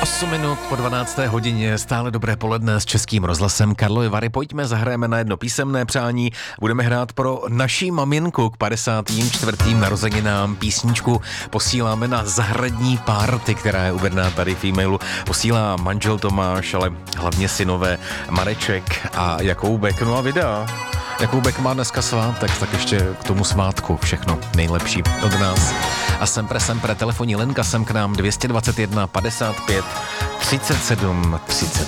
8 minut po 12. hodině, stále dobré poledne s Českým rozhlasem Karlovy Vary. Pojďme, zahrajeme na jedno písemné přání. Budeme hrát pro naší maminku k 54. narozeninám písničku. Posíláme na zahradní party, která je uvedená tady v e-mailu. Posílá manžel Tomáš, ale hlavně synové Mareček a Jakoubek. No a videa. Jakoubek má dneska svátek, tak ještě k tomu svátku všechno nejlepší od nás. A sempre, telefonní linka sem k nám 221 55 37 30.